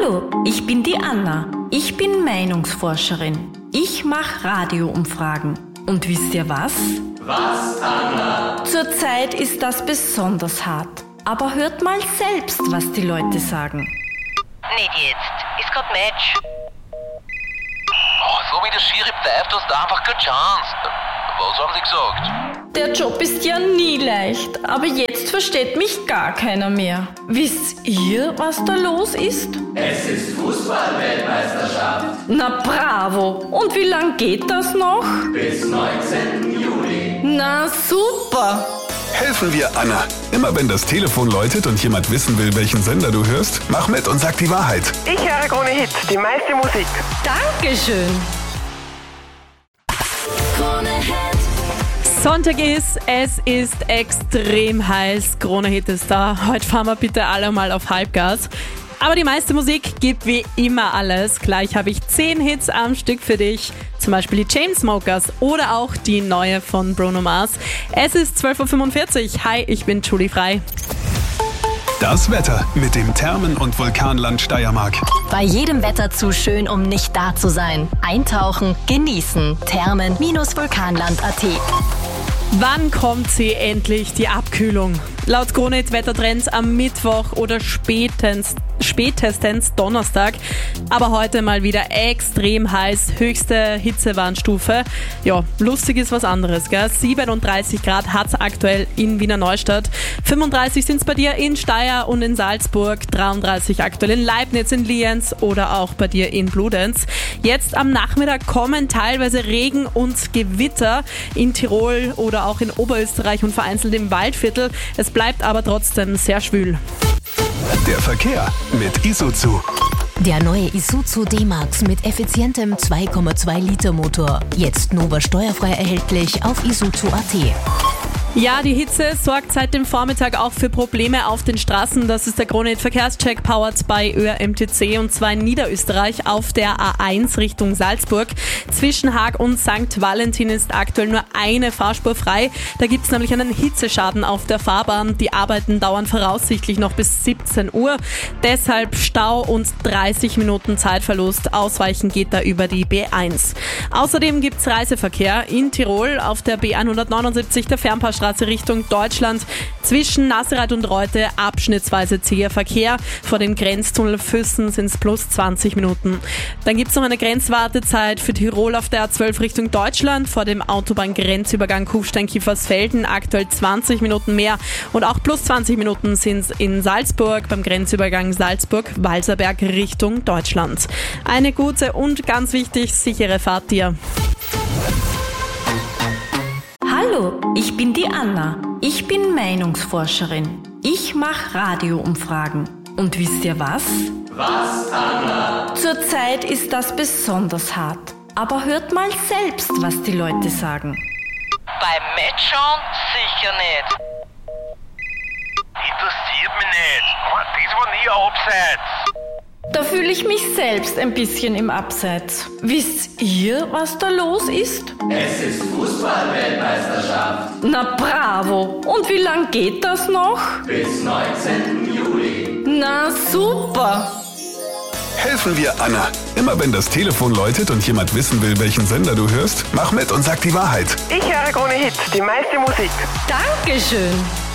Hallo, ich bin die Anna. Ich bin Meinungsforscherin. Ich mache Radioumfragen. Und wisst ihr was? Was, Anna? Zurzeit ist das besonders hart. Aber hört mal selbst, was die Leute sagen. Nicht jetzt. Ist grad Match. Oh, so wie der Schiri pfeift, hast du einfach keine Chance. Was haben sie gesagt? Der Job ist ja nie leicht, aber jetzt versteht mich gar keiner mehr. Wisst ihr, was da los ist? Es ist Fußball-Weltmeisterschaft. Na bravo! Und wie lang geht das noch? Bis 19. Juli. Na super! Helfen wir Anna. Immer wenn das Telefon läutet und jemand wissen will, welchen Sender du hörst, mach mit und sag die Wahrheit. Ich höre Krone Hit, die meiste Musik. Dankeschön! Sonntag ist, es ist extrem heiß. Krone Hit ist da. Heute fahren wir bitte alle mal auf Halbgas. Aber die meiste Musik gibt wie immer alles. Gleich habe ich 10 Hits am Stück für dich. Zum Beispiel die Chainsmokers oder auch die neue von Bruno Mars. Es ist 12.45 Uhr. Hi, ich bin Julie Frei. Das Wetter mit dem Thermen- und Vulkanland Steiermark. Bei jedem Wetter zu schön, um nicht da zu sein. Eintauchen, genießen. Thermen-vulkanland.at. Wann kommt sie endlich, die Abkühlung? Laut Krone Hit Wettertrends am Mittwoch oder spätestens Donnerstag. Aber heute mal wieder extrem heiß, höchste Hitzewarnstufe. Ja, lustig ist was anderes, gell? 37 Grad hat es aktuell in Wiener Neustadt. 35 sind es bei dir in Steyr und in Salzburg. 33 aktuell in Leibniz, in Lienz oder auch bei dir in Bludenz. Jetzt am Nachmittag kommen teilweise Regen und Gewitter in Tirol oder auch in Oberösterreich und vereinzelt im Waldviertel. Es bleibt aber trotzdem sehr schwül. Der Verkehr mit Isuzu. Der neue Isuzu D-Max mit effizientem 2,2 Liter Motor. Jetzt Nova steuerfrei erhältlich auf isuzu.at. Ja, die Hitze sorgt seit dem Vormittag auch für Probleme auf den Straßen. Das ist der Krone Hit Verkehrscheck powered bei ÖRMTC und zwar in Niederösterreich auf der A1 Richtung Salzburg. Zwischen Haag und St. Valentin ist aktuell nur eine Fahrspur frei. Da gibt es nämlich einen Hitzeschaden auf der Fahrbahn. Die Arbeiten dauern voraussichtlich noch bis 17 Uhr. Deshalb Stau und 30 Minuten Zeitverlust. Ausweichen geht da über die B1. Außerdem gibt es Reiseverkehr in Tirol auf der B179, der Fernpaarstraße Richtung Deutschland. Zwischen Naserath und Reute abschnittsweise zäher Verkehr. Vor dem Grenztunnel Füssen sind es plus 20 Minuten. Dann gibt es noch eine Grenzwartezeit für Tirol auf der A12 Richtung Deutschland. Vor dem Autobahngrenzübergang Kufstein-Kiefersfelden aktuell 20 Minuten mehr. Und auch plus 20 Minuten sind es in Salzburg beim Grenzübergang Salzburg-Walserberg Richtung Deutschland. Eine gute und ganz wichtig sichere Fahrt dir. Hallo, ich bin die Anna. Ich bin Meinungsforscherin. Ich mache Radioumfragen. Und wisst ihr was? Was, Anna? Zurzeit ist das besonders hart. Aber hört mal selbst, was die Leute sagen. Beim Match schon? Sicher nicht. Interessiert mich nicht. Das war nie ein Abseits. Da fühle ich mich selbst ein bisschen im Abseits. Wisst ihr, was da los ist? Es ist Fußball-Weltmeisterschaft. Na bravo! Und wie lang geht das noch? Bis 19. Juli. Na super! Helfen wir Anna. Immer wenn das Telefon läutet und jemand wissen will, welchen Sender du hörst, mach mit und sag die Wahrheit. Ich höre Krone Hit, die meiste Musik. Dankeschön!